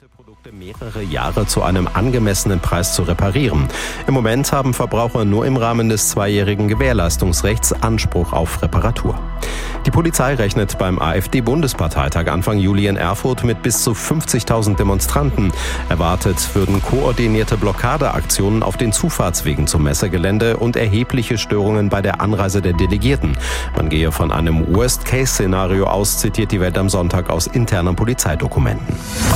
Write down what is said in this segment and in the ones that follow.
Produkte mehrere Jahre zu einem angemessenen Preis zu reparieren. Im Moment haben Verbraucher nur im Rahmen des 2-jährigen Gewährleistungsrechts Anspruch auf Reparatur. Die Polizei rechnet beim AfD-Bundesparteitag Anfang Juli in Erfurt mit bis zu 50.000 Demonstranten. Erwartet würden koordinierte Blockadeaktionen auf den Zufahrtswegen zum Messegelände und erhebliche Störungen bei der Anreise der Delegierten. Man gehe von einem Worst-Case-Szenario aus, zitiert die Welt am Sonntag aus internen Polizeidokumenten.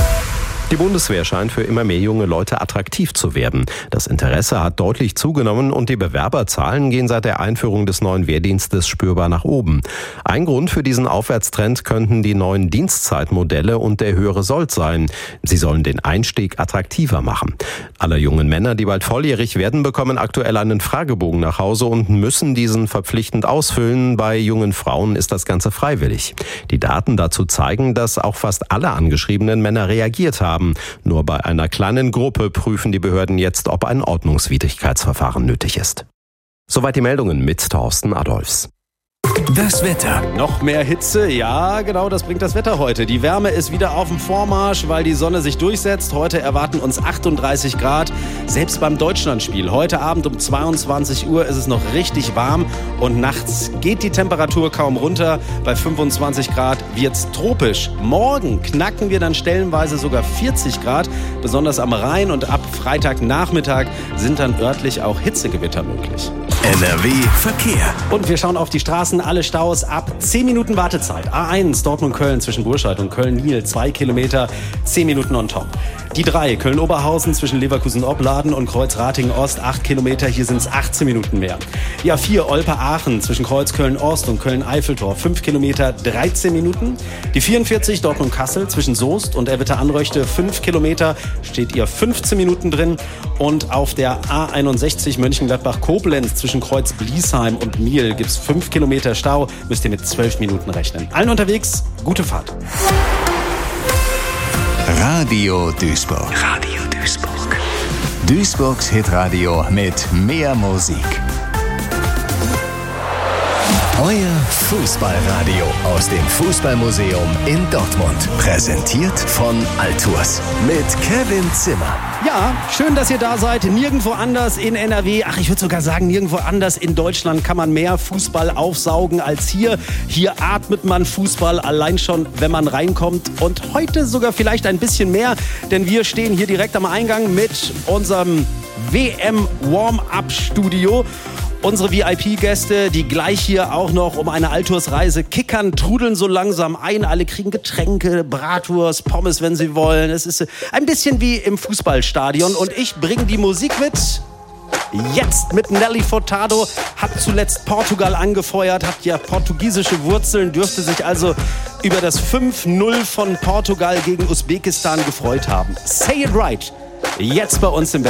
Die Bundeswehr scheint für immer mehr junge Leute attraktiv zu werden. Das Interesse hat deutlich zugenommen und die Bewerberzahlen gehen seit der Einführung des neuen Wehrdienstes spürbar nach oben. Ein Grund für diesen Aufwärtstrend könnten die neuen Dienstzeitmodelle und der höhere Sold sein. Sie sollen den Einstieg attraktiver machen. Alle jungen Männer, die bald volljährig werden, bekommen aktuell einen Fragebogen nach Hause und müssen diesen verpflichtend ausfüllen. Bei jungen Frauen ist das Ganze freiwillig. Die Daten dazu zeigen, dass auch fast alle angeschriebenen Männer reagiert haben. Nur bei einer kleinen Gruppe prüfen die Behörden jetzt, ob ein Ordnungswidrigkeitsverfahren nötig ist. Soweit die Meldungen mit Thorsten Adolfs. Das Wetter. Noch mehr Hitze? Ja, genau, das bringt das Wetter heute. Die Wärme ist wieder auf dem Vormarsch, weil die Sonne sich durchsetzt. Heute erwarten uns 38 Grad, selbst beim Deutschlandspiel. Heute Abend um 22 Uhr ist es noch richtig warm und nachts geht die Temperatur kaum runter. Bei 25 Grad wird's tropisch. Morgen knacken wir dann stellenweise sogar 40 Grad, besonders am Rhein, und ab Freitagnachmittag sind dann örtlich auch Hitzegewitter möglich. NRW Verkehr. Und wir schauen auf die Straßen, alle Staus ab 10 Minuten Wartezeit. A1 Dortmund-Köln zwischen Burscheid und Köln-Niel, 2 Kilometer, 10 Minuten on top. Die 3 Köln-Oberhausen zwischen Leverkusen-Opladen und Kreuz-Ratingen-Ost, 8 Kilometer, hier sind es 18 Minuten mehr. Die A4 Olpe-Aachen zwischen Kreuz-Köln-Ost und Köln-Eiffeltor, 5 Kilometer, 13 Minuten. Die 44 Dortmund-Kassel zwischen Soest und Erwitter-Anröchte, 5 Kilometer, steht ihr 15 Minuten drin. Und auf der A61 Mönchengladbach-Koblenz zwischen Kreuz-Bliesheim und Miel gibt es 5 Kilometer Stau, müsst ihr mit 12 Minuten rechnen. Allen unterwegs, gute Fahrt. Radio Duisburg. Radio Duisburg. Duisburgs Hitradio mit mehr Musik. Euer Fußballradio aus dem Fußballmuseum in Dortmund. Präsentiert von Altours mit Kevin Zimmer. Ja, schön, dass ihr da seid. Nirgendwo anders in NRW, ich würde sogar sagen, nirgendwo anders in Deutschland kann man mehr Fußball aufsaugen als hier. Hier atmet man Fußball allein schon, wenn man reinkommt. Und heute sogar vielleicht ein bisschen mehr, denn wir stehen hier direkt am Eingang mit unserem WM-Warm-Up-Studio. Unsere VIP-Gäste, die gleich hier auch noch um eine Altours-Reise kickern, trudeln so langsam ein. Alle kriegen Getränke, Bratwurst, Pommes, wenn sie wollen. Es ist ein bisschen wie im Fußballstadion. Und ich bringe die Musik mit. Jetzt mit Nelly Furtado, hat zuletzt Portugal angefeuert, hat ja portugiesische Wurzeln, dürfte sich also über das 5-0 von Portugal gegen Usbekistan gefreut haben. Say it right. Jetzt bei uns im